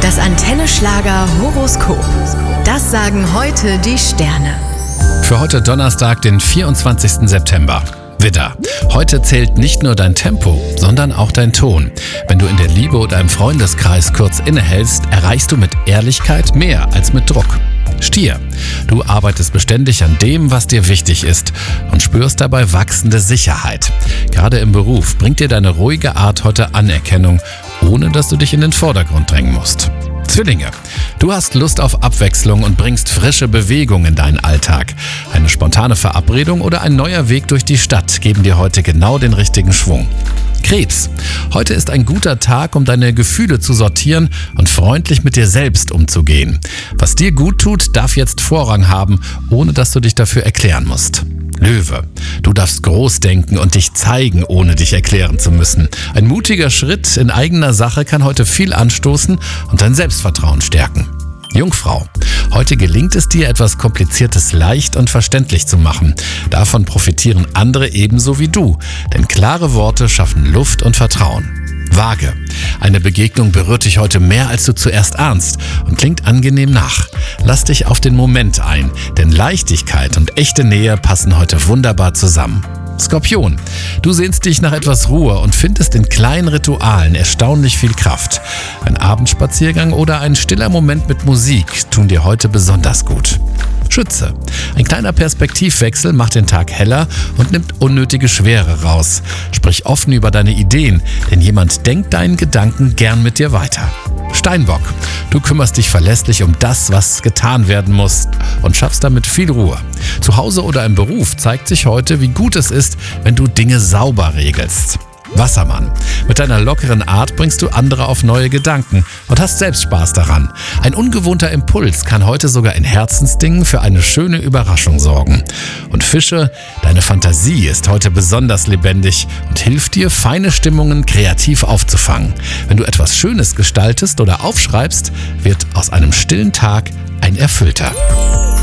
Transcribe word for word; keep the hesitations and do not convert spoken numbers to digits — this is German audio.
Das Antenne Schlager Horoskop. Das sagen heute die Sterne. Für heute Donnerstag, den vierundzwanzigsten September. Widder, heute zählt nicht nur dein Tempo, sondern auch dein Ton. Wenn du in der Liebe oder im Freundeskreis kurz innehältst, erreichst du mit Ehrlichkeit mehr als mit Druck. Stier, du arbeitest beständig an dem, was dir wichtig ist und spürst dabei wachsende Sicherheit. Gerade im Beruf bringt dir deine ruhige Art heute Anerkennung, ohne dass du dich in den Vordergrund drängen musst. Zwillinge, du hast Lust auf Abwechslung und bringst frische Bewegung in deinen Alltag. Eine spontane Verabredung oder ein neuer Weg durch die Stadt geben dir heute genau den richtigen Schwung. Krebs, heute ist ein guter Tag, um deine Gefühle zu sortieren und freundlich mit dir selbst umzugehen. Was dir gut tut, darf jetzt Vorrang haben, ohne dass du dich dafür erklären musst. Löwe, du darfst groß denken und dich zeigen, ohne dich erklären zu müssen. Ein mutiger Schritt in eigener Sache kann heute viel anstoßen und dein Selbstvertrauen stärken. Jungfrau, heute gelingt es dir, etwas Kompliziertes leicht und verständlich zu machen. Davon profitieren andere ebenso wie du, denn klare Worte schaffen Luft und Vertrauen. Waage, eine Begegnung berührt dich heute mehr, als du zuerst ahnst und klingt angenehm nach. Lass dich auf den Moment ein, denn Leichtigkeit und echte Nähe passen heute wunderbar zusammen. Skorpion, du sehnst dich nach etwas Ruhe und findest in kleinen Ritualen erstaunlich viel Kraft. Ein Abendspaziergang oder ein stiller Moment mit Musik tun dir heute besonders gut. Schütze, ein kleiner Perspektivwechsel macht den Tag heller und nimmt unnötige Schwere raus. Sprich offen über deine Ideen, denn jemand denkt deinen Gedanken gern mit dir weiter. Steinbock, du kümmerst dich verlässlich um das, was getan werden muss und schaffst damit viel Ruhe. Zu Hause oder im Beruf zeigt sich heute, wie gut es ist, wenn du Dinge sauber regelst. Wassermann, mit deiner lockeren Art bringst du andere auf neue Gedanken und hast selbst Spaß daran. Ein ungewohnter Impuls kann heute sogar in Herzensdingen für eine schöne Überraschung sorgen. Und Fische, deine Fantasie ist heute besonders lebendig und hilft dir, feine Stimmungen kreativ aufzufangen. Wenn du etwas Schönes gestaltest oder aufschreibst, wird aus einem stillen Tag ein erfüllter.